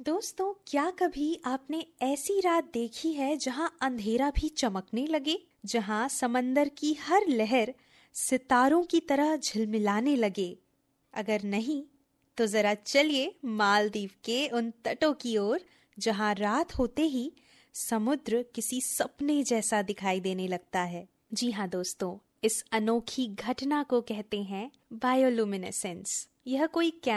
दोस्तों, क्या कभी आपने ऐसी रात देखी है जहां अंधेरा भी चमकने लगे, जहां समंदर की हर लहर सितारों की तरह झिलमिलाने लगे? अगर नहीं, तो जरा चलिए मालदीव के उन तटों की ओर, जहां रात होते ही समुद्र किसी सपने जैसा दिखाई देने लगता है। जी हाँ दोस्तों, इस अनोखी घटना को कहते हैं बायोलुमिनेसेंस। यह कोई